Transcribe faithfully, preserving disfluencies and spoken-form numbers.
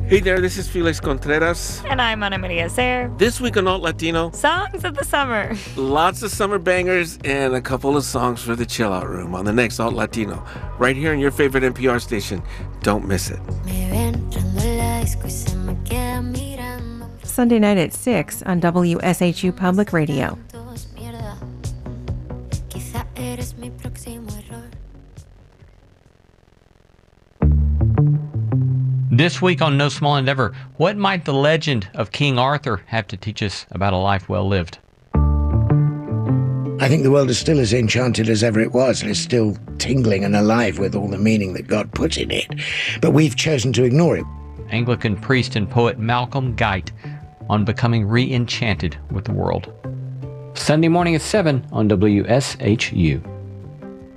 Hey there, this is Felix Contreras. And I'm Ana Maria Ser. This week on Alt Latino, Songs of the Summer. Lots of summer bangers and a couple of songs for the chill out room on the next Alt Latino, right here on your favorite N P R station. Don't miss it. Sunday night at six on W S H U Public Radio. This week on No Small Endeavor, what might the legend of King Arthur have to teach us about a life well lived? I think the world is still as enchanted as ever it was, and is still tingling and alive with all the meaning that God put in it. But we've chosen to ignore it. Anglican priest and poet Malcolm Guite on becoming re-enchanted with the world. Sunday morning at seven on W S H U.